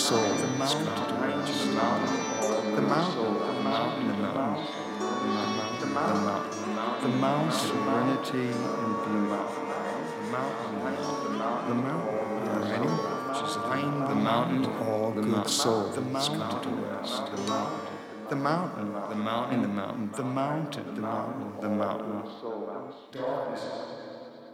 soul that's come to reach the mountain, the mountain, the mountain, the mountain, the mountain, the mountain, serenity and beauty, the mountain, ready? Find the mountain, all good soul that's come to rest, the mountain. The mountain, the mountain, the mountain, the mountain, the mountain, the mountain.